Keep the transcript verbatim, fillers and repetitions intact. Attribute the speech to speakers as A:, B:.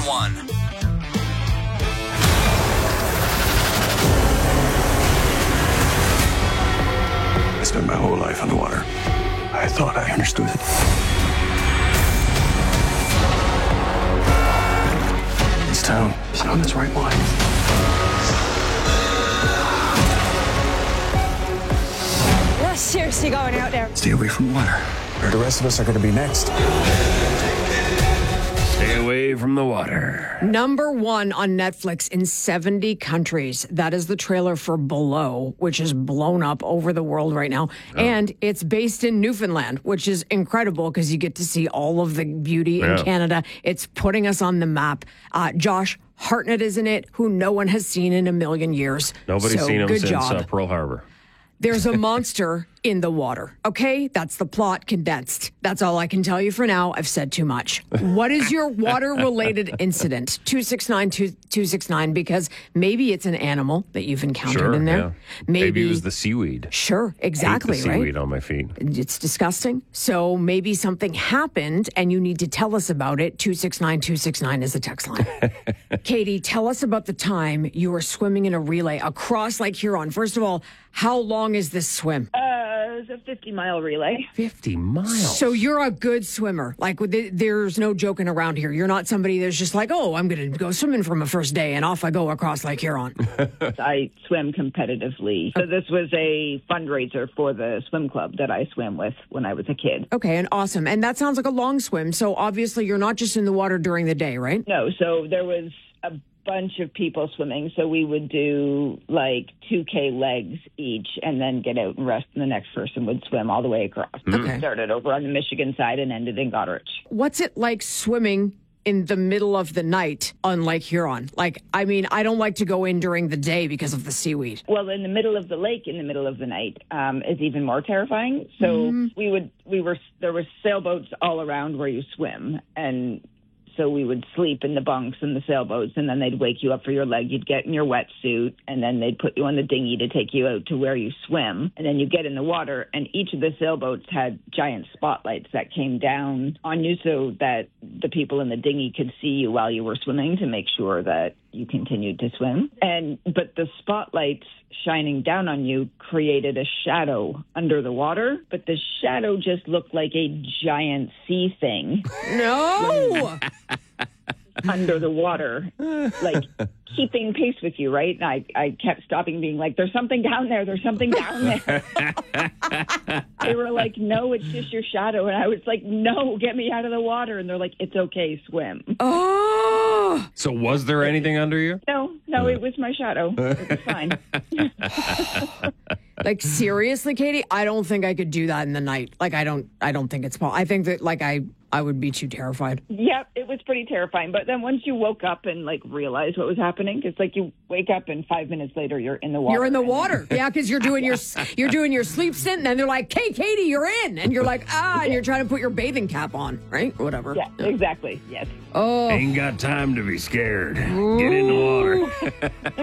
A: one.
B: I spent my whole life underwater. I thought I understood it. This town is on its right mind.
C: You're seriously going out there?
B: Stay away from water, or the rest of us are going to be next.
D: Stay away from the water.
E: Number one on Netflix in seventy countries. That is the trailer for Below, which is blown up over the world right now. Oh. And it's based in Newfoundland, which is incredible because you get to see all of the beauty yeah. in Canada. It's putting us on the map. Uh, Josh Hartnett is in it, who no one has seen in a million years.
D: Nobody's
E: so,
D: seen him
E: good
D: since
E: job.
D: Uh, Pearl Harbor.
E: There's a monster in the water. Okay? That's the plot condensed. That's all I can tell you for now. I've said too much. What is your water-related incident? two six nine two six nine, because maybe it's an animal that you've encountered
D: sure,
E: in there.
D: Yeah.
E: Maybe,
D: maybe it was the seaweed.
E: Sure, exactly,
D: I hate the
E: right?
D: seaweed on my feet.
E: It's disgusting. So maybe something happened and you need to tell us about it. two six nine two six nine is the text line. Katie, tell us about the time you were swimming in a relay across Lake Huron. First of all, how long is this swim?
F: Uh, it was a fifty-mile relay.
D: fifty miles?
E: So you're a good swimmer. Like, there's no joking around here. You're not somebody that's just like, oh, I'm going to go swimming from a first day, and off I go across Lake Huron.
F: I swim competitively. So this was a fundraiser for the swim club that I swam with when I was a kid.
E: Okay, and awesome. And that sounds like a long swim. So obviously you're not just in the water during the day, right?
F: No, so there was a bunch of people swimming, so we would do like two K legs each and then get out and rest, and the next person would swim all the way across.
E: Okay.
F: Started over on the Michigan side and ended in Goderich.
E: What's it like swimming in the middle of the night on Lake Huron? Like, I mean, I don't like to go in during the day because of the seaweed.
F: Well, in the middle of the lake, in the middle of the night, um, is even more terrifying. So mm. we would, we were, there were sailboats all around where you swim, and so we would sleep in the bunks in the sailboats, and then they'd wake you up for your leg. You'd get in your wetsuit, and then they'd put you on the dinghy to take you out to where you swim. And then you get in the water, and each of the sailboats had giant spotlights that came down on you so that the people in the dinghy could see you while you were swimming to make sure that you continued to swim. And but the spotlights shining down on you created a shadow under the water, but the shadow just looked like a giant sea thing.
E: No!
F: Under the water, like keeping pace with you, right? And I, I kept stopping, being like, there's something down there, there's something down there. They were like, no, it's just your shadow. And I was like, no, get me out of the water. And they're like, it's okay, swim.
E: Oh!
D: So was there anything under you?
F: No, no, it was my shadow. It was fine.
E: Like, seriously, Katie, I don't think I could do that in the night. Like, I don't, I don't think it's possible. I think that, like, I, I would be too terrified.
F: Yep, it was pretty terrifying. But then once you woke up and, like, realized what was happening, it's like you wake up and five minutes later you're in the water.
E: You're in the water. Yeah, because you're doing your you're doing your sleep stint, and then they're like, hey, Katie, you're in. And you're like, ah, and you're trying to put your bathing cap on, right? Or whatever.
F: Yeah, yeah, exactly. Yes.
E: Oh.
D: Ain't got time to be scared. Ooh. Get in the water.